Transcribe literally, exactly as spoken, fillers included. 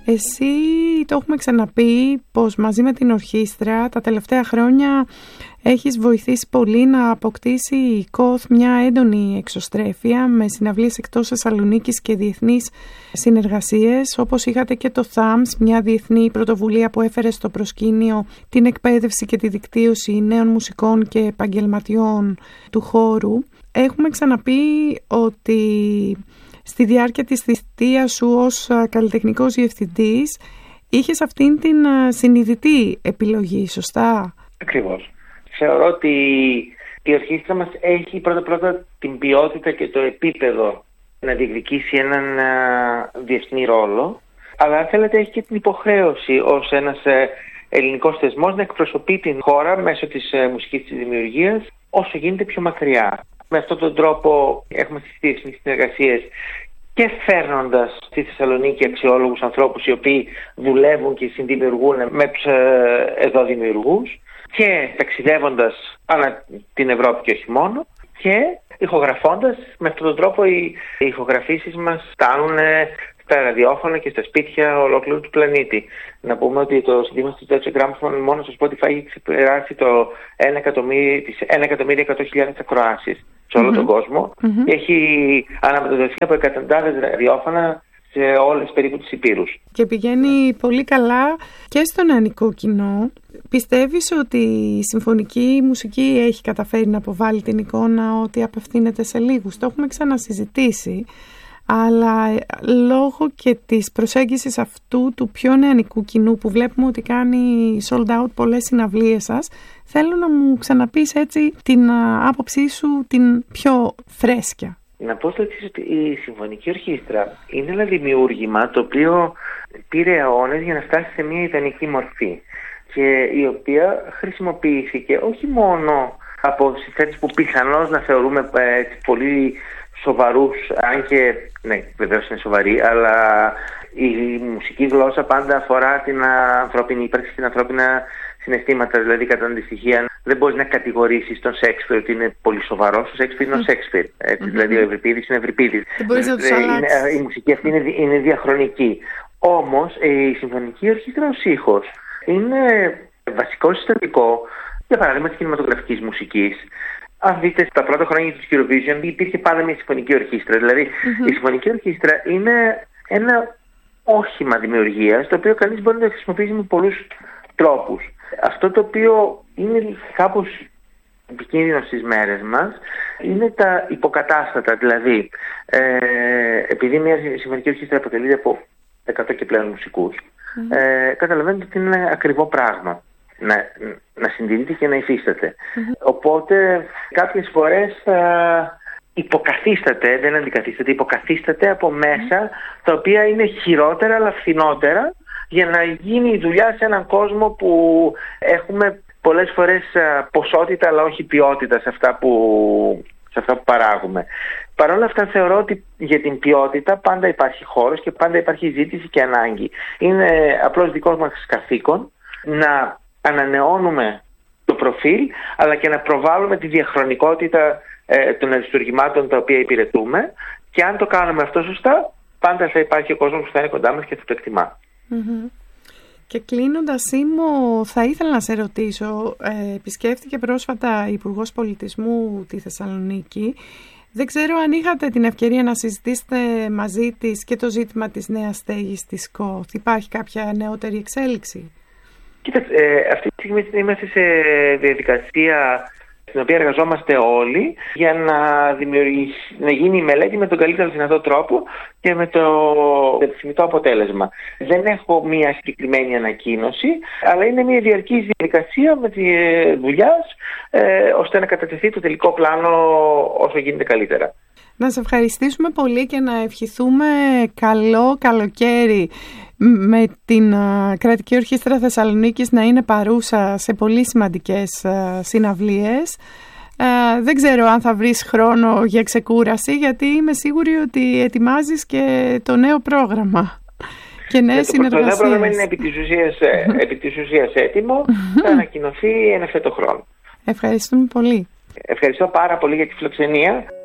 Εσύ, το έχουμε ξαναπεί, πως μαζί με την ορχήστρα τα τελευταία χρόνια έχεις βοηθήσει πολύ να αποκτήσει η ΚΟΘ μια έντονη εξωστρέφεια με συναυλίες εκτός Θεσσαλονίκης και διεθνείς συνεργασίες, όπως είχατε και το ΘΑΜΣ, μια διεθνή πρωτοβουλία που έφερε στο προσκήνιο την εκπαίδευση και τη δικτύωση νέων μουσικών και επαγγελματιών του χώρου. Έχουμε ξαναπεί ότι στη διάρκεια της θητείας σου ως καλλιτεχνικός διευθυντής είχες αυτήν την συνειδητή επιλογή, σωστά? Ακριβώς. Θεωρώ ότι η ορχήστρα μας έχει πρώτα-πρώτα την ποιότητα και το επίπεδο να διεκδικήσει έναν α, διεθνή ρόλο, αλλά αν θέλετε έχει και την υποχρέωση ως ένας ε, ελληνικός θεσμός να εκπροσωπεί την χώρα μέσω της ε, μουσικής της δημιουργίας όσο γίνεται πιο μακριά. Με αυτόν τον τρόπο έχουμε στις διεθνείς συνεργασίες και φέρνοντας στη Θεσσαλονίκη αξιόλογους ανθρώπους οι οποίοι δουλεύουν και συνδημιουργούν με τους ε, εδώ δημιουργούς, και ταξιδεύοντας ανά την Ευρώπη και όχι μόνο, και ηχογραφώντας. Με αυτόν τον τρόπο οι, οι ηχογραφήσεις μας φτάνουν στα ραδιόφωνα και στα σπίτια ολόκληρου του πλανήτη. Να πούμε ότι το συντήμα του Deutsche Grammophon μόνο στο Spotify έχει ξεπεράσει το ένα εκατομμύριο εκατό χιλιάδες ακροάσεις σε όλο mm-hmm. τον κόσμο mm-hmm. και έχει αναμεταδοθεί από εκατοντάδες ραδιόφωνα σε όλες περίπου τις υπήρους. Και πηγαίνει πολύ καλά και στο νεανικό κοινό. Πιστεύεις ότι η συμφωνική μουσική έχει καταφέρει να αποβάλει την εικόνα ότι απευθύνεται σε λίγους? Το έχουμε ξανασυζητήσει, αλλά λόγω και της προσέγγισης αυτού του πιο νεανικού κοινού που βλέπουμε ότι κάνει sold out πολλές συναυλίες σας, θέλω να μου ξαναπείς έτσι την άποψή σου την πιο φρέσκια. Να πω στο εξής, ότι η Συμφωνική Ορχήστρα είναι ένα δημιούργημα το οποίο πήρε αιώνες για να φτάσει σε μια ιδανική μορφή και η οποία χρησιμοποιήθηκε όχι μόνο από συνθέτες που πιθανώς να θεωρούμε ε, πολύ σοβαρούς, αν και ναι βεβαίως είναι σοβαροί, αλλά η μουσική γλώσσα πάντα αφορά την ανθρώπινη ύπαρξη και την ανθρώπινα συναισθήματα. Δηλαδή, κατά αντιστοιχεία, δεν μπορεί να κατηγορήσεις τον Σέξπιρ ότι είναι πολύ σοβαρός. Ο Σέξπιρ είναι ο Σέξπιρ. Mm-hmm. Δηλαδή, ο Ευρυπίδης είναι Ευρυπίδης. Ε, η μουσική αυτή είναι, είναι διαχρονική. Όμως, η Συμφωνική Ορχήστρα ως ήχος είναι βασικό συστατικό, για παράδειγμα, της κινηματογραφικής μουσικής. Αν δείτε στα πρώτα χρόνια της Eurovision, υπήρχε πάντα μια συμφωνική ορχήστρα. Δηλαδή, mm-hmm. η συμφωνική ορχήστρα είναι ένα όχημα δημιουργίας, το οποίο κανείς μπορεί να το χρησιμοποιήσει με πολλούς τρόπους. Αυτό το οποίο είναι κάπως επικίνδυνο στις μέρες μας είναι τα υποκατάστατα. Δηλαδή, ε, επειδή μια συμφωνική ορχήστρα αποτελείται από εκατό και πλέον μουσικούς, mm-hmm. ε, καταλαβαίνετε ότι είναι ένα ακριβό πράγμα να, να συντηρείται και να υφίσταται. Mm-hmm. Οπότε κάποιες φορές ε, υποκαθίσταται, δεν αντικαθίσταται, υποκαθίσταται από μέσα mm-hmm. τα οποία είναι χειρότερα αλλά φθηνότερα, για να γίνει η δουλειά σε έναν κόσμο που έχουμε πολλές φορές ποσότητα αλλά όχι ποιότητα σε αυτά που, σε αυτά που παράγουμε. Παρ' όλα αυτά θεωρώ ότι για την ποιότητα πάντα υπάρχει χώρος και πάντα υπάρχει ζήτηση και ανάγκη. Είναι απλώς δικός μας καθήκον να ανανεώνουμε το προφίλ αλλά και να προβάλλουμε τη διαχρονικότητα ε, των αριστουργημάτων τα οποία υπηρετούμε, και αν το κάνουμε αυτό σωστά πάντα θα υπάρχει ο κόσμος που θα είναι κοντά μας και θα το εκτιμά. Mm-hmm. Και κλείνοντας, Σίμω, θα ήθελα να σε ρωτήσω, ε, επισκέφθηκε πρόσφατα η Υπουργός Πολιτισμού τη Θεσσαλονίκη. Δεν ξέρω αν είχατε την ευκαιρία να συζητήσετε μαζί της και το ζήτημα της νέας στέγης της ΚΟΘ. Υπάρχει κάποια νεότερη εξέλιξη? Κοίταξε, ε, αυτή τη στιγμή είμαστε σε διαδικασία στην οποία εργαζόμαστε όλοι για να, να γίνει η μελέτη με τον καλύτερο δυνατό τρόπο και με το επιθυμητό αποτέλεσμα. Δεν έχω μια συγκεκριμένη ανακοίνωση, αλλά είναι μια διαρκής διαδικασία με τη δουλειά ε, ώστε να κατατεθεί το τελικό πλάνο όσο γίνεται καλύτερα. Να σε ευχαριστήσουμε πολύ και να ευχηθούμε καλό καλοκαίρι με την Κρατική Ορχήστρα Θεσσαλονίκης να είναι παρούσα σε πολύ σημαντικές συναυλίες. Δεν ξέρω αν θα βρεις χρόνο για ξεκούραση, γιατί είμαι σίγουρη ότι ετοιμάζεις και το νέο πρόγραμμα και νέες συνεργασίες. Το νέο πρόγραμμα είναι επί της ουσίας, επί της ουσίας έτοιμο, θα ανακοινωθεί εν ευθέτω χρόνο. Ευχαριστούμε πολύ. Ευχαριστώ πάρα πολύ για τη φιλοξενία.